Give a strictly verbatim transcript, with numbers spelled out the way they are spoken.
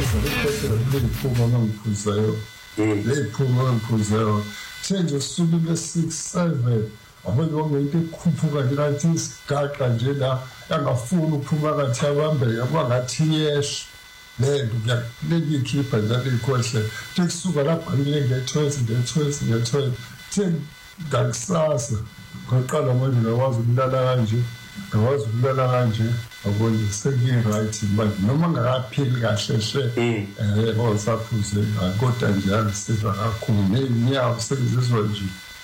leyiphuma ngangiphuzayo leyiphuma ngangiphuzayo senje usubile six seven abantu bonke ikhuphuka ngathi isigaqa nje la angafuni ukuphuma kathi abambeka kwangathi yesh lento kuyakuleyikhipha njalo ikhohle kusuka lapha nge-twelve nge-twelve nge-twelve ten ngakusasa ngaqala manje ngakwazi ukulala kanje ngakwazi ukulala kanje akwenze seki-right manje noma ngakaphili kahle hle um ngosaphuze kodwa nje angisiza kakhulu ney'nyawo sekuzizwa nje